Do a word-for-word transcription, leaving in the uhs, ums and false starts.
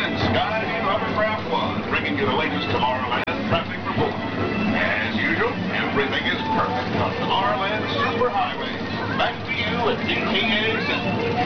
and Skyview Hovercraft One, bringing you the latest Tomorrowland traffic report. As usual, everything is perfect on Tomorrowland Superhighway. Back to you at D T A Center.